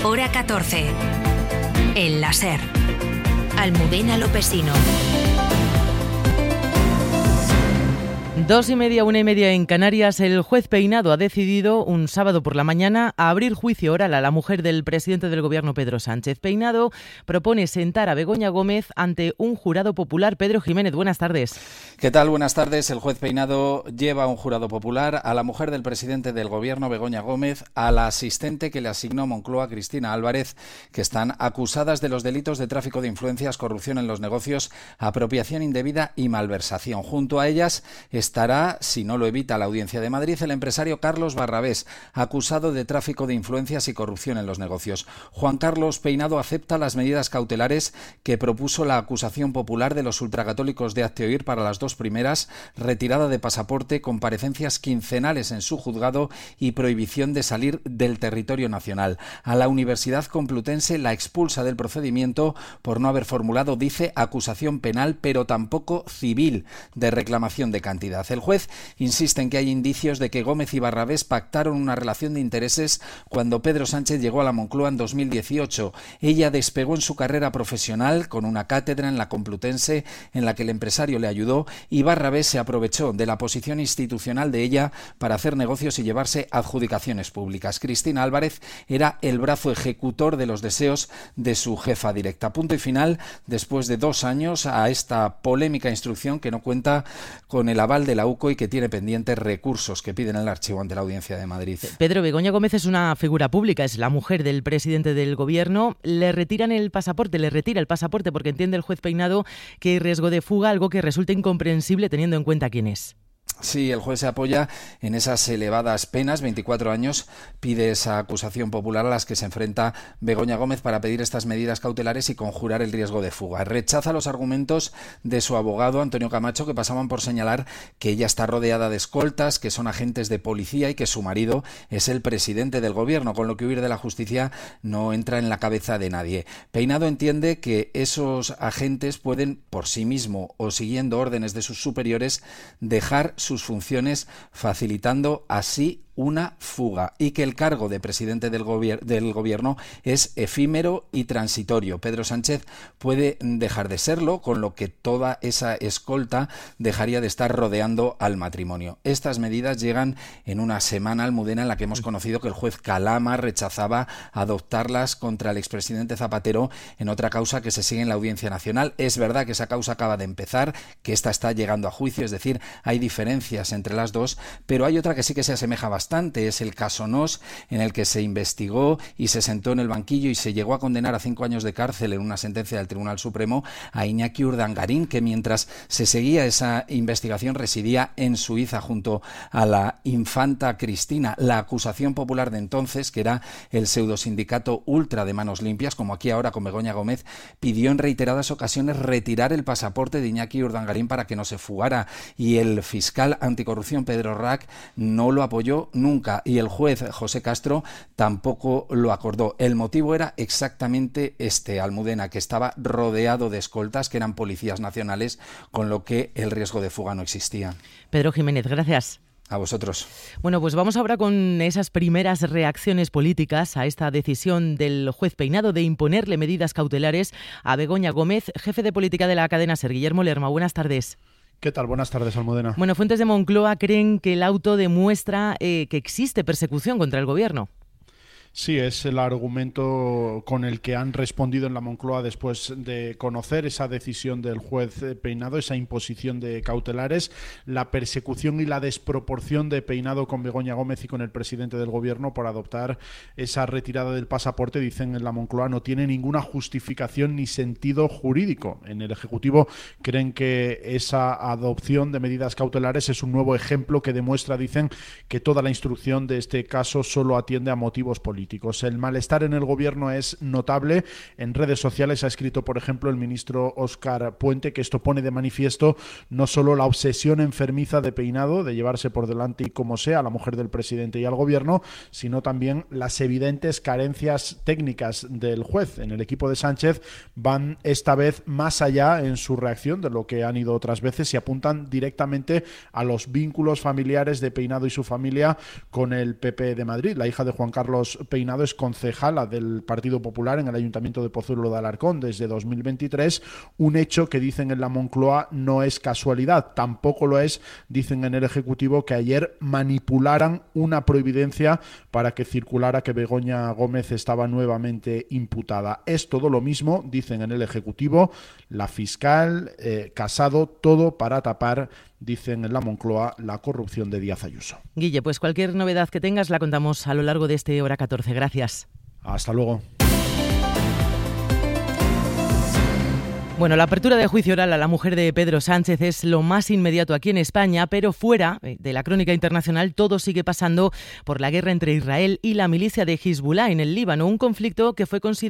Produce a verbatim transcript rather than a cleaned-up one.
Hora catorce. El La Ser. Almudena Lopesino. Dos y media, una y media en Canarias. El juez Peinado ha decidido un sábado por la mañana a abrir juicio oral a la mujer del presidente del gobierno, Pedro Sánchez. Peinado propone sentar a Begoña Gómez ante un jurado popular. Pedro Jiménez, buenas tardes. ¿Qué tal? Buenas tardes. El juez Peinado lleva a un jurado popular a la mujer del presidente del gobierno, Begoña Gómez, a la asistente que le asignó Moncloa, Cristina Álvarez, que están acusadas de los delitos de tráfico de influencias, corrupción en los negocios, apropiación indebida y malversación. Junto a ellas estará, si no lo evita la Audiencia de Madrid, el empresario Carlos Barrabés, acusado de tráfico de influencias y corrupción en los negocios. Juan Carlos Peinado acepta las medidas cautelares que propuso la acusación popular de los ultracatólicos de Hazte Oír para las dos primeras: retirada de pasaporte, comparecencias quincenales en su juzgado y prohibición de salir del territorio nacional. A la Universidad Complutense la expulsa del procedimiento por no haber formulado, dice, acusación penal, pero tampoco civil de reclamación de cantidad. El juez insiste en que hay indicios de que Gómez y Barrabés pactaron una relación de intereses cuando Pedro Sánchez llegó a la Moncloa en dos mil dieciocho. Ella despegó en su carrera profesional con una cátedra en la Complutense en la que el empresario le ayudó, y Barrabés se aprovechó de la posición institucional de ella para hacer negocios y llevarse adjudicaciones públicas. Cristina Álvarez era el brazo ejecutor de los deseos de su jefa directa. Punto y final, después de dos años, a esta polémica instrucción que no cuenta con el aval de la U C O y que tiene pendientes recursos que piden el archivo ante la Audiencia de Madrid. Pedro, Begoña Gómez es una figura pública, es la mujer del presidente del gobierno. Le retiran el pasaporte, le retira el pasaporte porque entiende el juez Peinado que hay riesgo de fuga, algo que resulta incomprensible teniendo en cuenta quién es. Sí, el juez se apoya en esas elevadas penas, veinticuatro años, pide esa acusación popular a las que se enfrenta Begoña Gómez para pedir estas medidas cautelares y conjurar el riesgo de fuga. Rechaza los argumentos de su abogado, Antonio Camacho, que pasaban por señalar que ella está rodeada de escoltas, que son agentes de policía y que su marido es el presidente del gobierno, con lo que huir de la justicia no entra en la cabeza de nadie. Peinado entiende que esos agentes pueden, por sí mismo o siguiendo órdenes de sus superiores, dejar sus funciones, facilitando así una fuga, y que el cargo de presidente del, gobier- del gobierno es efímero y transitorio. Pedro Sánchez puede dejar de serlo, con lo que toda esa escolta dejaría de estar rodeando al matrimonio. Estas medidas llegan en una semana, Almudena, en la que hemos conocido que el juez Calama rechazaba adoptarlas contra el expresidente Zapatero en otra causa que se sigue en la Audiencia Nacional. Es verdad que esa causa acaba de empezar, que esta está llegando a juicio, es decir, hay diferencias entre las dos, pero hay otra que sí que se asemeja bastante. Es el caso Nos, en el que se investigó y se sentó en el banquillo y se llegó a condenar a cinco años de cárcel en una sentencia del Tribunal Supremo a Iñaki Urdangarín, que mientras se seguía esa investigación residía en Suiza junto a la infanta Cristina. La acusación popular de entonces, que era el pseudosindicato Ultra de Manos Limpias, como aquí ahora con Begoña Gómez, pidió en reiteradas ocasiones retirar el pasaporte de Iñaki Urdangarín para que no se fugara, y el fiscal anticorrupción Pedro Rack no lo apoyó nunca, y el juez José Castro tampoco lo acordó. El motivo era exactamente este, Almudena, que estaba rodeado de escoltas que eran policías nacionales, con lo que el riesgo de fuga no existía. Pedro Jiménez, gracias. A vosotros. Bueno, pues vamos ahora con esas primeras reacciones políticas a esta decisión del juez Peinado de imponerle medidas cautelares a Begoña Gómez. Jefe de política de la cadena SER, Guillermo Lerma, buenas tardes. ¿Qué tal? Buenas tardes, Almudena. Bueno, fuentes de Moncloa creen que el auto demuestra eh, que existe persecución contra el gobierno. Sí, es el argumento con el que han respondido en la Moncloa después de conocer esa decisión del juez Peinado, esa imposición de cautelares, la persecución y la desproporción de Peinado con Begoña Gómez y con el presidente del gobierno por adoptar esa retirada del pasaporte. Dicen en la Moncloa no tiene ninguna justificación ni sentido jurídico. En el Ejecutivo creen que esa adopción de medidas cautelares es un nuevo ejemplo que demuestra, dicen, que toda la instrucción de este caso solo atiende a motivos políticos. El malestar en el gobierno es notable. En redes sociales ha escrito, por ejemplo, el ministro Óscar Puente que esto pone de manifiesto no solo la obsesión enfermiza de Peinado de llevarse por delante y como sea a la mujer del presidente y al gobierno, sino también las evidentes carencias técnicas del juez. En el equipo de Sánchez van esta vez más allá en su reacción de lo que han ido otras veces y apuntan directamente a los vínculos familiares de Peinado y su familia con el P P de Madrid. La hija de Juan Carlos Peinado es concejala del Partido Popular en el Ayuntamiento de Pozuelo de Alarcón desde dos mil veintitrés, un hecho que dicen en la Moncloa no es casualidad. Tampoco lo es, dicen en el Ejecutivo, que ayer manipularan una providencia para que circulara que Begoña Gómez estaba nuevamente imputada. Es todo lo mismo, dicen en el Ejecutivo, la fiscal, eh, Casado, todo para tapar, dicen en la Moncloa, la corrupción de Díaz Ayuso. Guille, pues cualquier novedad que tengas la contamos a lo largo de este Hora catorce. Gracias. Hasta luego. Bueno, la apertura de juicio oral a la mujer de Pedro Sánchez es lo más inmediato aquí en España, pero fuera de la crónica internacional todo sigue pasando por la guerra entre Israel y la milicia de Hezbollah en el Líbano, un conflicto que fue considerado